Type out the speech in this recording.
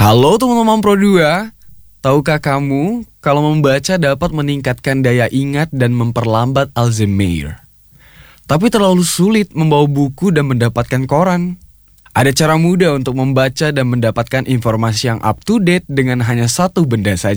Halo teman-teman Pro 2, tahukah kamu kalau membaca dapat meningkatkan daya ingat dan memperlambat Alzheimer? Tapi terlalu sulit membawa buku dan mendapatkan koran. Ada cara mudah untuk membaca dan mendapatkan informasi yang up to date dengan hanya satu benda saja.